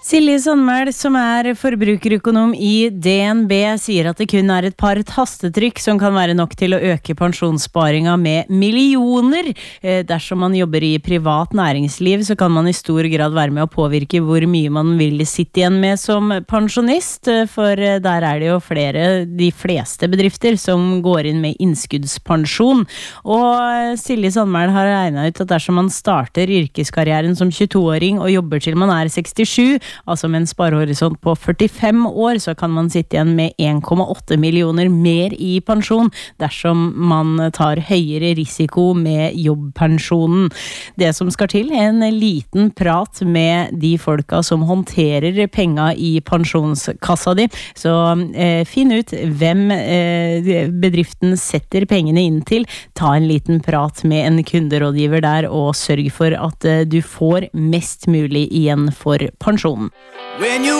Silje Sandmæl, som forbrukerøkonom i DNB, sier at det kun et par tastetrykk som kan være nok til å øke pensjonssparinga med millioner. Dersom man jobber i privat næringsliv, så kan man i stor grad være med å påvirke hvor mye man vil sitte igjen med som pensjonist, for der det jo de fleste bedrifter som går inn med innskuddspensjon. Og Silje Sandmæl har regnet ut at dersom man starter yrkeskarrieren som 22-åring og jobber til man 67, altså med en sparehorisont på 45 år, så kan man sitte igjen med 1,8 millioner mer i pensjon dersom man tar høyere risiko med jobbpensjonen. Det som skal til en liten prat med de folka som håndterer penga i pensjonskassa di, så finn ut hvem bedriften setter pengene inn til, ta en liten prat med en kunderådgiver der, og sørg for at du får mest mulig igjen for pensjonen.